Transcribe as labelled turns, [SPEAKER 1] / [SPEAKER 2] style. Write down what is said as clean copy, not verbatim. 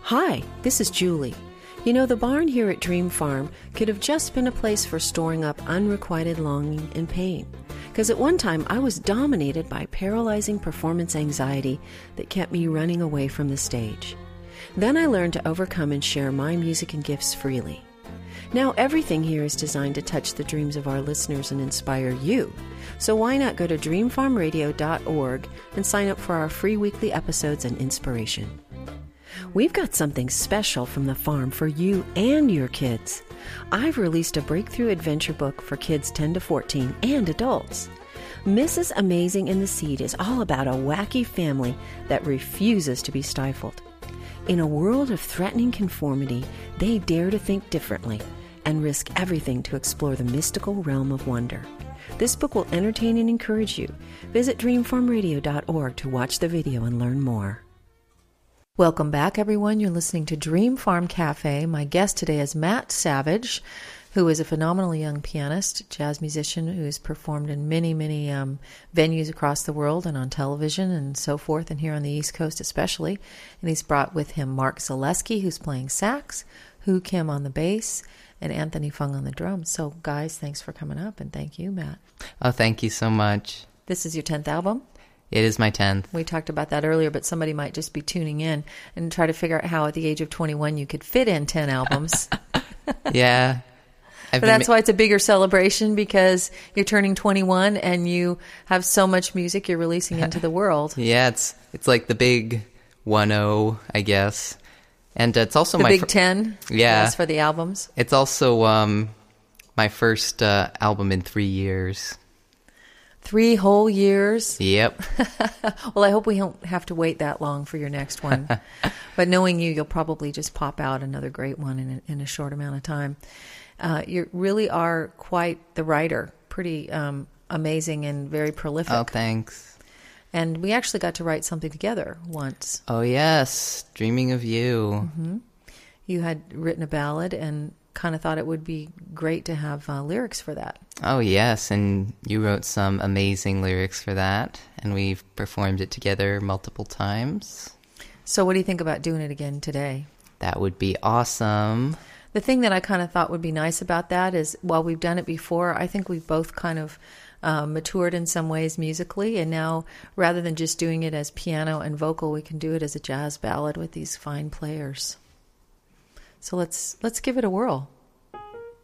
[SPEAKER 1] Hi, this is Julie. You know, the barn here at Dream Farm could have just been a place for storing up unrequited longing and pain. Because at one time I was dominated by paralyzing performance anxiety that kept me running away from the stage. Then I learned to overcome and share my music and gifts freely. Now everything here is designed to touch the dreams of our listeners and inspire you. So why not go to dreamfarmradio.org and sign up for our free weekly episodes and inspiration. We've got something special from the farm for you and your kids. I've released a breakthrough adventure book for kids 10 to 14 and adults. Mrs. Amazing and the Seed is all about a wacky family that refuses to be stifled. In a world of threatening conformity, they dare to think differently and risk everything to explore the mystical realm of wonder. This book will entertain and encourage you. Visit dreamfarmradio.org to watch the video and learn more. Welcome back, everyone. You're listening to Dream Farm Cafe. My guest today is Matt Savage, who is a phenomenal young pianist, jazz musician who has performed in many, many venues across the world and on television and so forth, and here on the East Coast especially. And he's brought with him Mark Zaleski, who's playing sax, Hu Kim on the bass, and Anthony Fung on the drums. So, guys, thanks for coming up, and thank you, Matt.
[SPEAKER 2] Oh, thank you so much.
[SPEAKER 1] This is your 10th album?
[SPEAKER 2] It is my 10th.
[SPEAKER 1] We talked about that earlier, but somebody might just be tuning in and try to figure out how at the age of 21 you could fit in 10 albums.
[SPEAKER 2] Yeah.
[SPEAKER 1] But that's why it's a bigger celebration, because you're turning 21 and you have so much music you're releasing into the world.
[SPEAKER 2] Yeah, it's like the big 1-0, I guess. And it's also
[SPEAKER 1] the
[SPEAKER 2] my
[SPEAKER 1] big 10.
[SPEAKER 2] Yeah.
[SPEAKER 1] Yes, for the albums.
[SPEAKER 2] It's also my first album in 3 years.
[SPEAKER 1] 3 whole years?
[SPEAKER 2] Yep.
[SPEAKER 1] Well, I hope we don't have to wait that long for your next one. But knowing you, you'll probably just pop out another great one in a short amount of time. You really are quite the writer. Pretty amazing and very prolific.
[SPEAKER 2] Oh, thanks.
[SPEAKER 1] And we actually got to write something together once.
[SPEAKER 2] Oh, yes. Dreaming of You.
[SPEAKER 1] Mm-hmm. You had written a ballad and kind of thought it would be great to have lyrics for that.
[SPEAKER 2] Oh, yes. And you wrote some amazing lyrics for that. And we've performed it together multiple times.
[SPEAKER 1] So what do you think about doing it again today?
[SPEAKER 2] That would be awesome.
[SPEAKER 1] The thing that I kind of thought would be nice about that is, while we've done it before, I think we've both kind of matured in some ways musically, and now rather than just doing it as piano and vocal, we can do it as a jazz ballad with these fine players. So let's give it a whirl.